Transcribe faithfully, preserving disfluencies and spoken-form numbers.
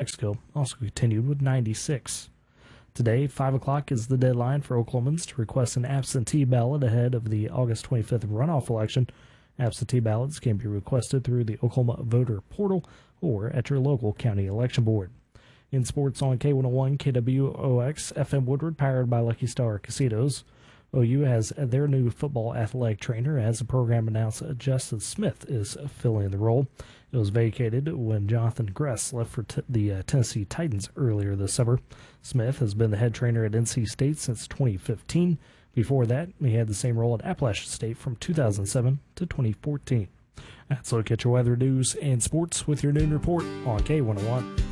Mexico also continued with ninety-six. Today, five o'clock is the deadline for Oklahomans to request an absentee ballot ahead of the August twenty-fifth runoff election. Absentee ballots can be requested through the Oklahoma Voter Portal or at your local county election board. In sports on K one oh one K W O X F M Woodward, powered by Lucky Star Casinos, O U has their new football athletic trainer as the program announced Justin Smith is filling the role. It was vacated when Jonathan Gress left for t- the uh, Tennessee Titans earlier this summer. Smith has been the head trainer at N C State since twenty fifteen. Before that, he had the same role at Appalachian State from two thousand seven to twenty fourteen. That's a look at your weather, news, and sports with your noon report on K one oh one.